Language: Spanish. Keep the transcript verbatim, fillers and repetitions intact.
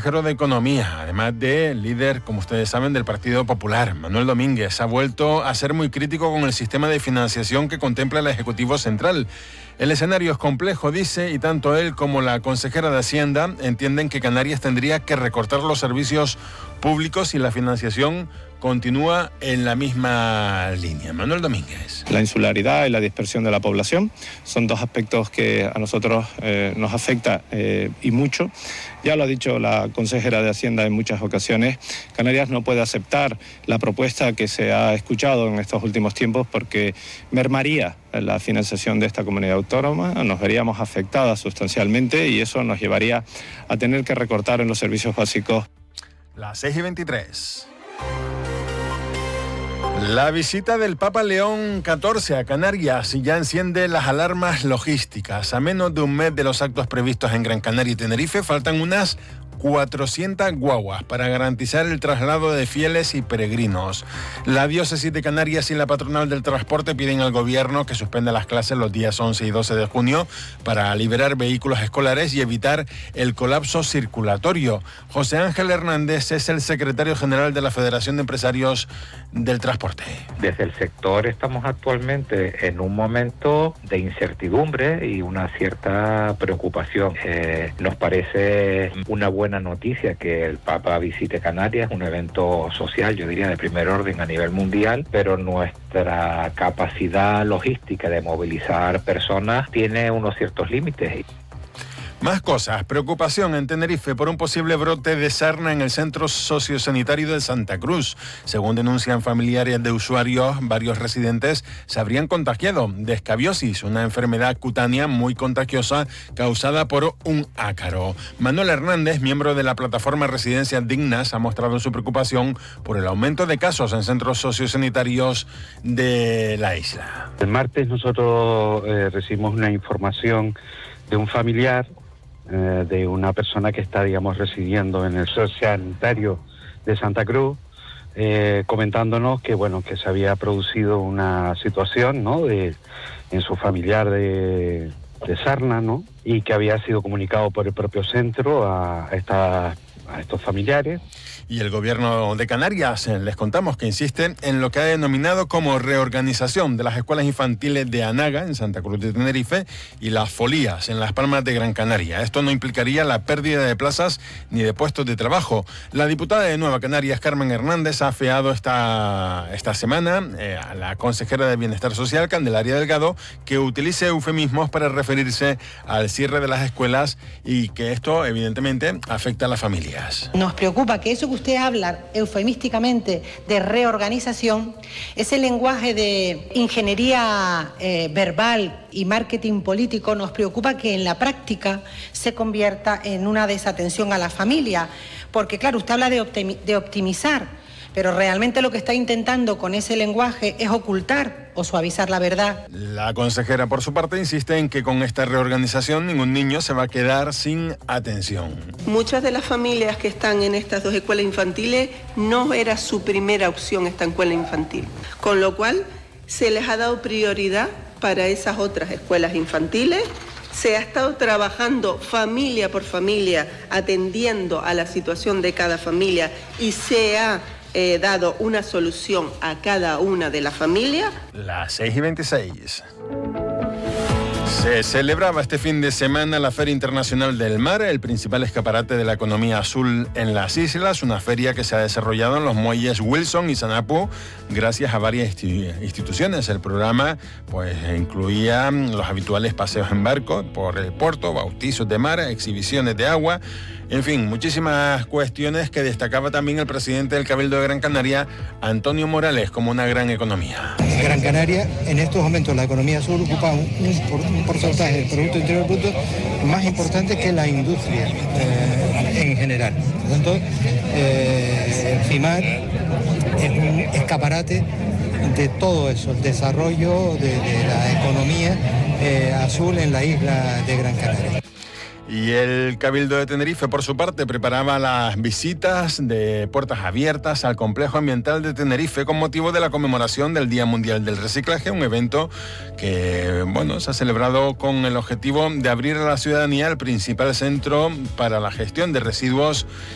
consejero de Economía, además de líder, como ustedes saben, del Partido Popular. Manuel Domínguez ha vuelto a ser muy crítico con el sistema de financiación que contempla el Ejecutivo Central. El escenario es complejo, dice, y tanto él como la consejera de Hacienda entienden que Canarias tendría que recortar los servicios públicos y la financiación continúa en la misma línea. Manuel Domínguez. La insularidad y la dispersión de la población son dos aspectos que a nosotros eh, nos afecta eh, y mucho. Ya lo ha dicho la consejera de Hacienda en muchas ocasiones, Canarias no puede aceptar la propuesta que se ha escuchado en estos últimos tiempos porque mermaría la financiación de esta comunidad autónoma, nos veríamos afectadas sustancialmente y eso nos llevaría a tener que recortar en los servicios básicos. Las seis y veintitrés. La visita del Papa León catorce a Canarias ya enciende las alarmas logísticas. A menos de un mes de los actos previstos en Gran Canaria y Tenerife, faltan unas cuatrocientas guaguas para garantizar el traslado de fieles y peregrinos. La Diócesis de Canarias y la Patronal del Transporte piden al gobierno que suspenda las clases los días once y doce de junio para liberar vehículos escolares y evitar el colapso circulatorio. José Ángel Hernández es el secretario general de la Federación de Empresarios del Transporte. Desde el sector estamos actualmente en un momento de incertidumbre y una cierta preocupación. Eh, nos parece una buena Buena noticia que el Papa visite Canarias, un evento social, yo diría, de primer orden a nivel mundial, pero nuestra capacidad logística de movilizar personas tiene unos ciertos límites. Más cosas. Preocupación en Tenerife por un posible brote de sarna en el centro sociosanitario de Santa Cruz. Según denuncian familiares de usuarios, varios residentes se habrían contagiado de escabiosis, una enfermedad cutánea muy contagiosa causada por un ácaro. Manuel Hernández, miembro de la plataforma Residencias Dignas, ha mostrado su preocupación por el aumento de casos en centros sociosanitarios de la isla. El martes nosotros eh, recibimos una información de un familiar Eh, de una persona que está, digamos, residiendo en el sociosanitario de Santa Cruz, eh, comentándonos que, bueno, que se había producido una situación, ¿no?, de, en su familiar de, de sarna, ¿no?, y que había sido comunicado por el propio centro a, a, esta, a estos familiares. Y el gobierno de Canarias, eh, les contamos que insiste en lo que ha denominado como reorganización de las escuelas infantiles de Anaga, en Santa Cruz de Tenerife, y las Folías, en Las Palmas de Gran Canaria. Esto no implicaría la pérdida de plazas ni de puestos de trabajo. La diputada de Nueva Canarias, Carmen Hernández, ha afeado esta, esta semana eh, a la consejera de Bienestar Social, Candelaria Delgado, que utilice eufemismos para referirse al cierre de las escuelas y que esto, evidentemente, afecta a las familias. Nos preocupa que eso que usted habla eufemísticamente de reorganización, ese lenguaje de ingeniería eh, verbal y marketing político, nos preocupa que en la práctica se convierta en una desatención a la familia, porque claro, usted habla de, optimi- de optimizar, pero realmente lo que está intentando con ese lenguaje es ocultar o suavizar la verdad. La consejera, por su parte, insiste en que con esta reorganización ningún niño se va a quedar sin atención. Muchas de las familias que están en estas dos escuelas infantiles no era su primera opción esta escuela infantil, con lo cual se les ha dado prioridad para esas otras escuelas infantiles. Se ha estado trabajando familia por familia, atendiendo a la situación de cada familia y se ha eh, dado una solución a cada una de las familias. Las seis y veintiséis. Se celebraba este fin de semana la Feria Internacional del Mar, el principal escaparate de la economía azul en las islas, una feria que se ha desarrollado en los muelles Wilson y Sanapu gracias a varias instituciones. El programa pues incluía los habituales paseos en barco por el puerto, bautizos de mar, exhibiciones de agua, en fin, muchísimas cuestiones que destacaba también el presidente del Cabildo de Gran Canaria, Antonio Morales, como una gran economía. En Gran Canaria, en estos momentos, la economía azul ocupa un, un, un porcentaje del Producto Interior Bruto más importante que la industria eh, en general. Por lo tanto, eh, el FIMAR es un escaparate de todo eso, el desarrollo de, de la economía eh, azul en la isla de Gran Canaria. Y el Cabildo de Tenerife, por su parte, preparaba las visitas de puertas abiertas al complejo ambiental de Tenerife con motivo de la conmemoración del Día Mundial del Reciclaje, un evento que, bueno, se ha celebrado con el objetivo de abrir a la ciudadanía el principal centro para la gestión de residuos